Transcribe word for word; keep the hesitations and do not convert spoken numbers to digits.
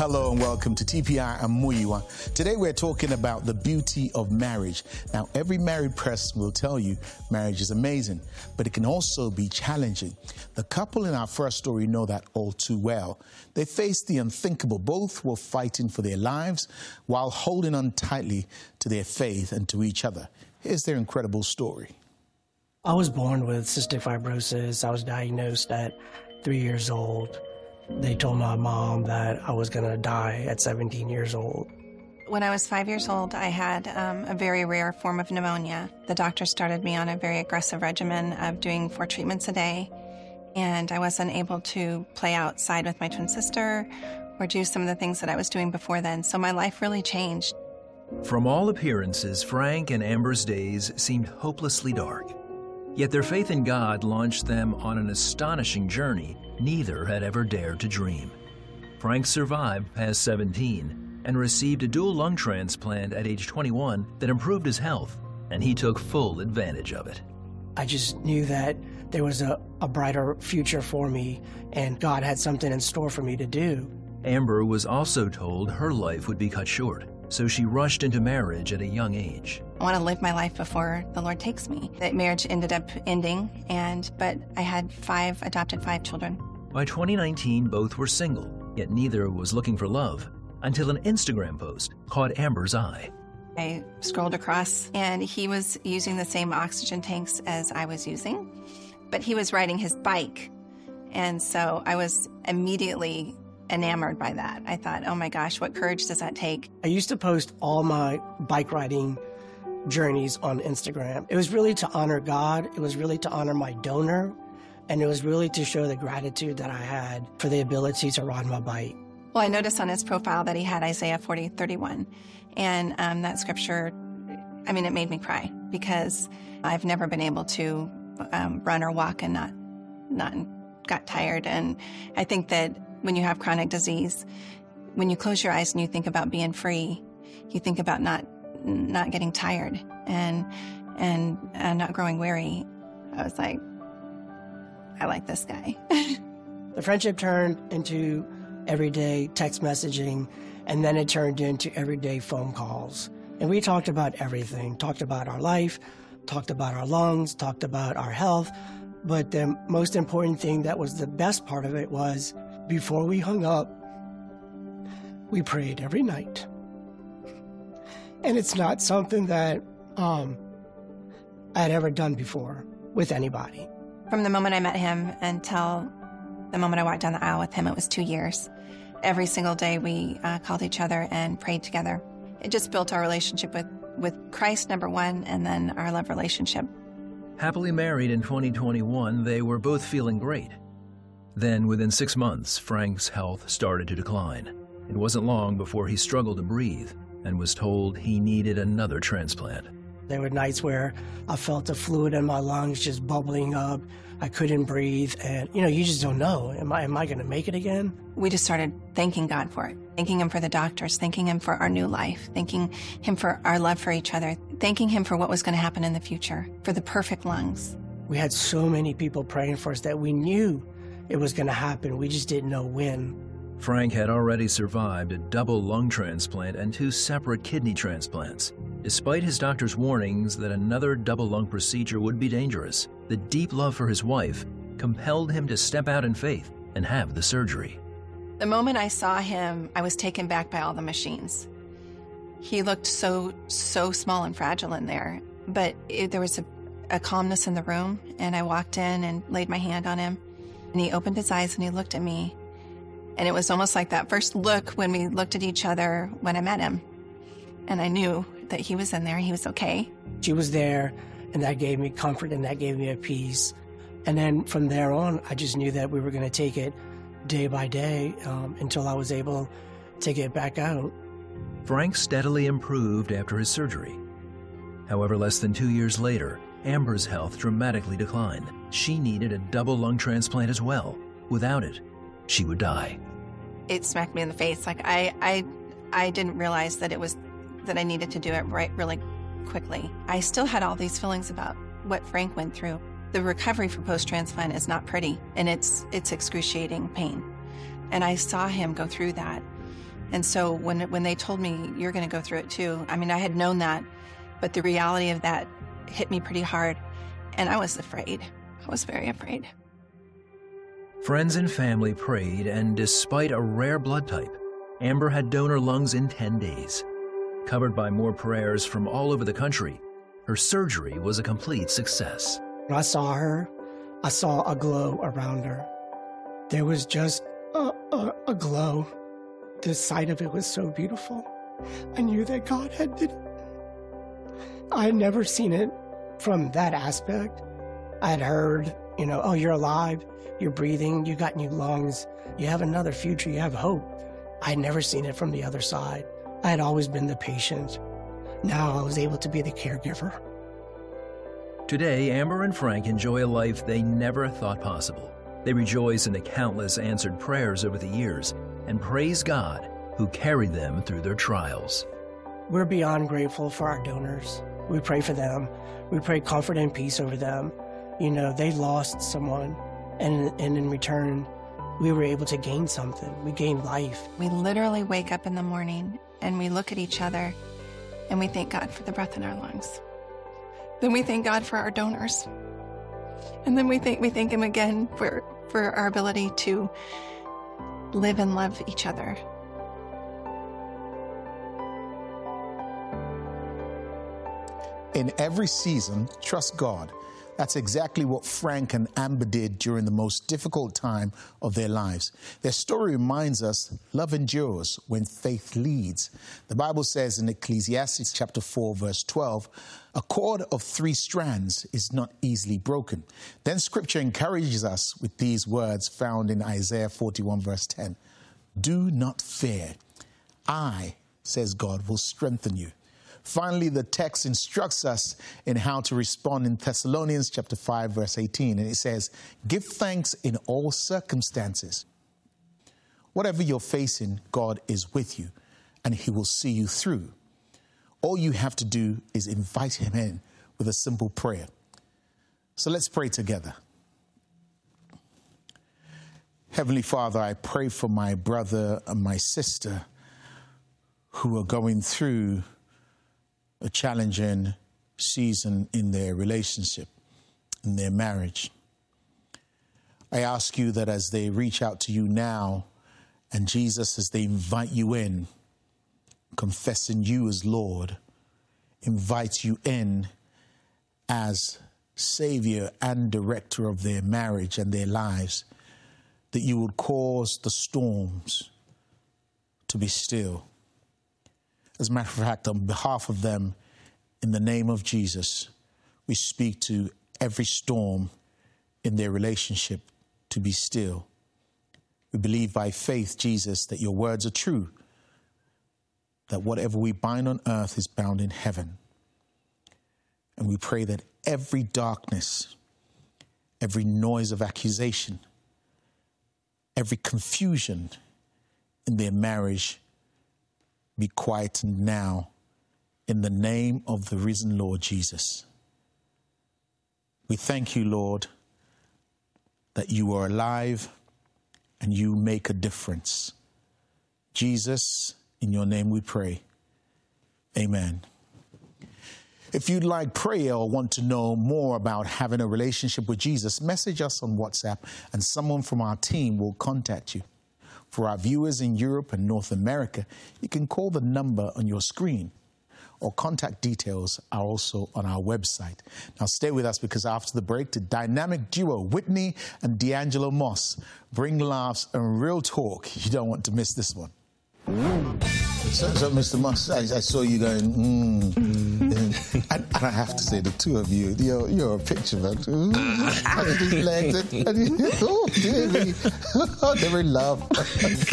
hello and welcome to T P I and Muyiwa. Today we're talking about the beauty of marriage. Now, every married person will tell you marriage is amazing, but it can also be challenging. The couple in our first story know that all too well. They faced the unthinkable. Both were fighting for their lives while holding on tightly to their faith and to each other. Here's their incredible story. I was born with cystic fibrosis. I was diagnosed at three years old. They told my mom that I was going to die at seventeen years old. When I was five years old, I had um, a very rare form of pneumonia. The doctor started me on a very aggressive regimen of doing four treatments a day, and I wasn't able to play outside with my twin sister or do some of the things that I was doing before then, so my life really changed. From all appearances, Frank and Amber's days seemed hopelessly dark. Yet their faith in God launched them on an astonishing journey neither had ever dared to dream. Frank survived past seventeen and received a dual lung transplant at age twenty-one that improved his health, and he took full advantage of it. I just knew that there was a, a brighter future for me, and God had something in store for me to do. Amber was also told her life would be cut short, so she rushed into marriage at a young age. I want to live my life before the Lord takes me. That marriage ended up ending, and but I had five, adopted five children. By twenty nineteen, both were single, yet neither was looking for love until an Instagram post caught Amber's eye. I scrolled across, and he was using the same oxygen tanks as I was using, but he was riding his bike, and so I was immediately enamored by that. I thought, oh my gosh, what courage does that take? I used to post all my bike riding journeys on Instagram. It was really to honor God. It was really to honor my donor. And it was really to show the gratitude that I had for the ability to ride my bike. Well, I noticed on his profile that he had Isaiah forty thirty-one. And um, that scripture, I mean, it made me cry because I've never been able to um, run or walk and not, not got tired. And I think that when you have chronic disease, when you close your eyes and you think about being free, you think about not not getting tired and and uh, not growing weary. I was like, I like this guy. The friendship turned into everyday text messaging, and then it turned into everyday phone calls. And we talked about everything, talked about our life, talked about our lungs, talked about our health. But the most important thing that was the best part of it was before we hung up, we prayed every night. And it's not something that um, I had ever done before with anybody. From the moment I met him until the moment I walked down the aisle with him, it was two years. Every single day we uh, called each other and prayed together. It just built our relationship with, with Christ, number one, and then our love relationship. Happily married in twenty twenty-one, they were both feeling great. Then, within six months, Frank's health started to decline. It wasn't long before he struggled to breathe and was told he needed another transplant. There were nights where I felt the fluid in my lungs just bubbling up. I couldn't breathe, and you know, you just don't know. Am I, am I gonna make it again? We just started thanking God for it, thanking him for the doctors, thanking him for our new life, thanking him for our love for each other, thanking him for what was gonna happen in the future, for the perfect lungs. We had so many people praying for us that we knew it was gonna happen. We just didn't know when. Frank had already survived a double lung transplant and two separate kidney transplants. Despite his doctor's warnings that another double lung procedure would be dangerous, the deep love for his wife compelled him to step out in faith and have the surgery. The moment I saw him, I was taken back by all the machines. He looked so, so small and fragile in there, but it, there was a, a calmness in the room, and I walked in and laid my hand on him, and he opened his eyes and he looked at me. And it was almost like that first look when we looked at each other when I met him. And I knew that he was in there, he was okay. She was there, and that gave me comfort, and that gave me a peace. And then from there on, I just knew that we were going to take it day by day um, until I was able to get back out. Frank steadily improved after his surgery. However, less than two years later, Amber's health dramatically declined. She needed a double lung transplant as well. Without it, she would die. It smacked me in the face. Like I, I, I didn't realize that it was that I needed to do it right really quickly. I still had all these feelings about what Frank went through. The recovery for post-transplant is not pretty, and it's it's excruciating pain. And I saw him go through that. And so when when they told me, you're going to go through it too, I mean, I had known that, but the reality of that hit me pretty hard, and I was afraid. I was very afraid. Friends and family prayed, and despite a rare blood type, Amber had donor lungs in ten days. Covered by more prayers from all over the country, her surgery was a complete success. When I saw her, I saw a glow around her. There was just a, a, a glow. The sight of it was so beautiful. I knew that God had did it. I had never seen it from that aspect. I had heard, you know, oh, you're alive, you're breathing, you got new lungs, you have another future, you have hope. I had never seen it from the other side. I had always been the patient. Now I was able to be the caregiver. Today, Amber and Frank enjoy a life they never thought possible. They rejoice in the countless answered prayers over the years and praise God who carried them through their trials. We're beyond grateful for our donors. We pray for them. We pray comfort and peace over them. You know, they lost someone, and, and in return, we were able to gain something. We gained life. We literally wake up in the morning and we look at each other and we thank God for the breath in our lungs. Then we thank God for our donors. And then we thank, we thank Him again for, for our ability to live and love each other. In every season, trust God. That's exactly what Frank and Amber did during the most difficult time of their lives. Their story reminds us love endures when faith leads. The Bible says in Ecclesiastes chapter four, verse twelve, a cord of three strands is not easily broken. Then Scripture encourages us with these words found in Isaiah forty-one, verse ten. Do not fear. I, says God, will strengthen you. Finally, the text instructs us in how to respond in Thessalonians chapter five, verse eighteen. And it says, give thanks in all circumstances. Whatever you're facing, God is with you and He will see you through. All you have to do is invite Him in with a simple prayer. So let's pray together. Heavenly Father, I pray for my brother and my sister who are going through a challenging season in their relationship, in their marriage. I ask you that as they reach out to you now, and Jesus, as they invite you in, confessing you as Lord, invite you in as Savior and Director of their marriage and their lives, that you would cause the storms to be still. As a matter of fact, on behalf of them, in the name of Jesus, we speak to every storm in their relationship to be still. We believe by faith, Jesus, that your words are true, that whatever we bind on earth is bound in heaven. And we pray that every darkness, every noise of accusation, every confusion in their marriage be quietened now in the name of the risen Lord Jesus. We thank you, Lord, that you are alive and you make a difference. Jesus, in your name we pray. Amen. If you'd like prayer or want to know more about having a relationship with Jesus, message us on WhatsApp and someone from our team will contact you. For our viewers in Europe and North America, you can call the number on your screen, or contact details are also on our website. Now stay with us, because after the break, the dynamic duo Whitney and D'Angelo Moss bring laughs and real talk. You don't want to miss this one. So, so Mister Moss, I, I saw you going, mm. and, and I have to say, the two of you, you're, you're a picture, man. Ooh, I just legs and, and, oh, dear me. Oh, they're in love.